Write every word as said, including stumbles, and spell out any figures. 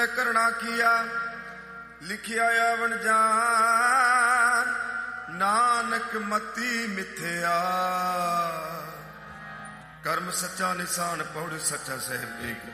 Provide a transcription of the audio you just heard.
करना किया लिखिया अवन जान नानक मती मिथ्या कर्म सच्चा निशान पौड़ सच्चा सहब एक